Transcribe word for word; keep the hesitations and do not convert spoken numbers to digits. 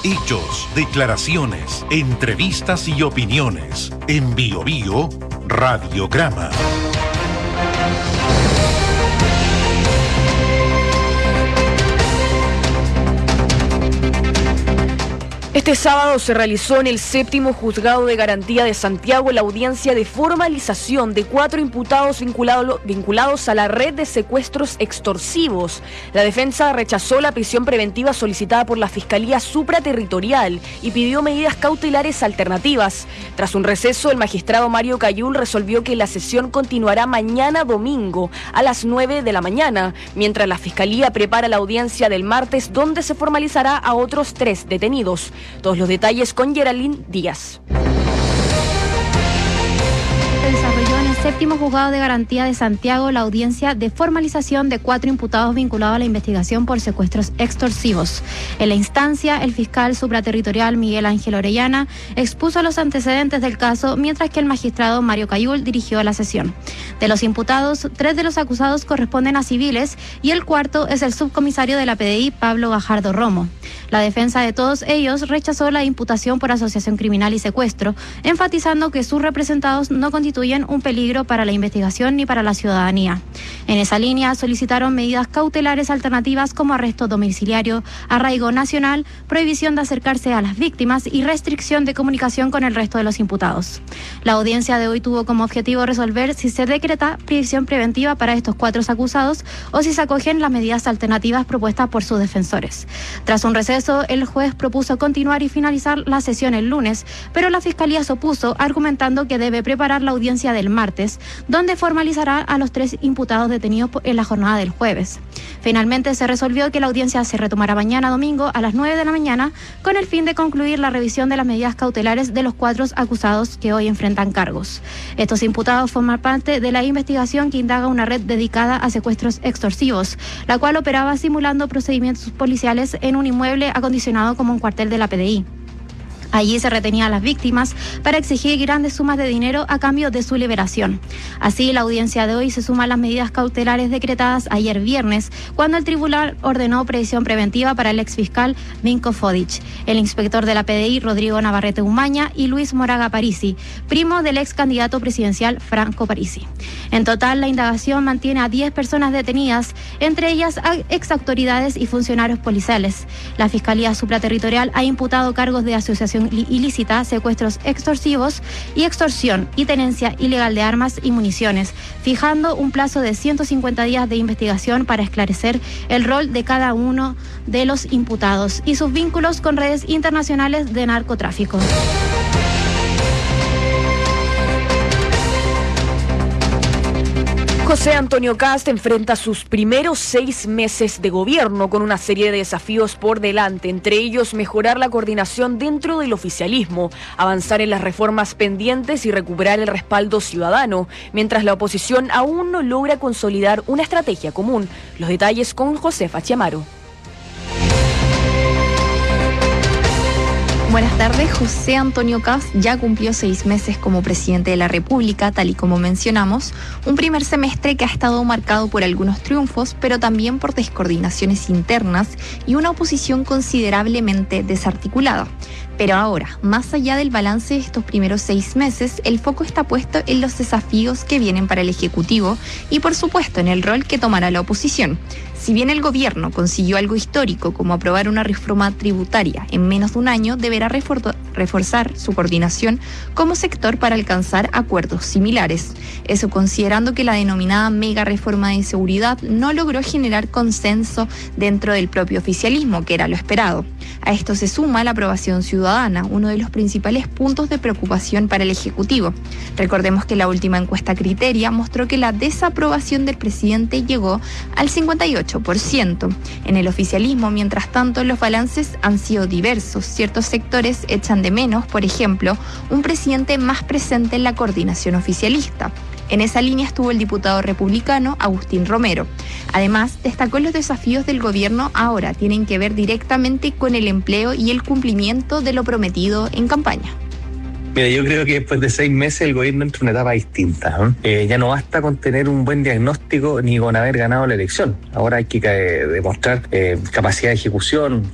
Hechos, declaraciones, entrevistas y opiniones. En Bio Bio, Radiograma. Este sábado se realizó en el séptimo Juzgado de Garantía de Santiago la audiencia de formalización de cuatro imputados vinculados, vinculados a la red de secuestros extorsivos. La defensa rechazó la prisión preventiva solicitada por la Fiscalía Supraterritorial y pidió medidas cautelares alternativas. Tras un receso, el magistrado Mario Cayul resolvió que la sesión continuará mañana domingo a las nueve de la mañana, mientras la Fiscalía prepara la audiencia del martes, donde se formalizará a otros tres detenidos. Todos los detalles con Geraldine Díaz. Se desarrolló en el séptimo Juzgado de Garantía de Santiago la audiencia de formalización de cuatro imputados vinculados a la investigación por secuestros extorsivos. En la instancia, el fiscal supraterritorial Miguel Ángel Orellana expuso los antecedentes del caso, mientras que el magistrado Mario Cayul dirigió la sesión. De los imputados, tres de los acusados corresponden a civiles y el cuarto es el subcomisario de la P D I, Pablo Gajardo Romo. La defensa de todos ellos rechazó la imputación por asociación criminal y secuestro, enfatizando que sus representados no constituyen un peligro para la investigación ni para la ciudadanía. En esa línea solicitaron medidas cautelares alternativas como arresto domiciliario, arraigo nacional, prohibición de acercarse a las víctimas y restricción de comunicación con el resto de los imputados. La audiencia de hoy tuvo como objetivo resolver si se decreta prisión preventiva para estos cuatro acusados o si se acogen las medidas alternativas propuestas por sus defensores. Tras un receso, el juez propuso continuar y finalizar la sesión el lunes, pero la Fiscalía se opuso, argumentando que debe preparar la audiencia del martes, donde formalizará a los tres imputados detenidos en la jornada del jueves. Finalmente se resolvió que la audiencia se retomará mañana domingo a las nueve de la mañana, con el fin de concluir la revisión de las medidas cautelares de los cuatro acusados que hoy enfrentan cargos. Estos imputados forman parte de la investigación que indaga una red dedicada a secuestros extorsivos, la cual operaba simulando procedimientos policiales en un inmueble acondicionado como un cuartel de la P D I. Allí se retenía a las víctimas para exigir grandes sumas de dinero a cambio de su liberación. Así, la audiencia de hoy se suma a las medidas cautelares decretadas ayer viernes, cuando el tribunal ordenó prisión preventiva para el exfiscal Vinko Fodic, el inspector de la P D I Rodrigo Navarrete Umaña y Luis Moraga Parisi, primo del ex candidato presidencial Franco Parisi. En total, la indagación mantiene a diez personas detenidas, entre ellas ex autoridades y funcionarios policiales. La Fiscalía Supraterritorial ha imputado cargos de asociación ilícita, secuestros extorsivos y extorsión y tenencia ilegal de armas y municiones, fijando un plazo de ciento cincuenta días de investigación para esclarecer el rol de cada uno de los imputados y sus vínculos con redes internacionales de narcotráfico. José Antonio Kast enfrenta sus primeros seis meses de gobierno con una serie de desafíos por delante, entre ellos mejorar la coordinación dentro del oficialismo, avanzar en las reformas pendientes y recuperar el respaldo ciudadano, mientras la oposición aún no logra consolidar una estrategia común. Los detalles con Josefa Chiamaro. Buenas tardes. José Antonio Kast ya cumplió seis meses como presidente de la República, tal y como mencionamos, un primer semestre que ha estado marcado por algunos triunfos, pero también por descoordinaciones internas y una oposición considerablemente desarticulada. Pero ahora, más allá del balance de estos primeros seis meses, el foco está puesto en los desafíos que vienen para el Ejecutivo y, por supuesto, en el rol que tomará la oposición. Si bien el gobierno consiguió algo histórico como aprobar una reforma tributaria en menos de un año, deberá refor- reforzar su coordinación como sector para alcanzar acuerdos similares. Eso considerando que la denominada mega reforma de seguridad no logró generar consenso dentro del propio oficialismo, que era lo esperado. A esto se suma la aprobación ciudadana, uno de los principales puntos de preocupación para el Ejecutivo. Recordemos que la última encuesta Criteria mostró que la desaprobación del presidente llegó al cincuenta y ocho por ciento. En el oficialismo, mientras tanto, los balances han sido diversos. Ciertos sectores echan de menos, por ejemplo, un presidente más presente en la coordinación oficialista. En esa línea estuvo el diputado republicano Agustín Romero. Además, destacó los desafíos del gobierno ahora tienen que ver directamente con el empleo y el cumplimiento de lo prometido en campaña. Mira, yo creo que después de seis meses el gobierno entra en una etapa distinta, ¿no? Eh, ya no basta con tener un buen diagnóstico ni con haber ganado la elección. Ahora hay que eh, demostrar eh, capacidad de ejecución,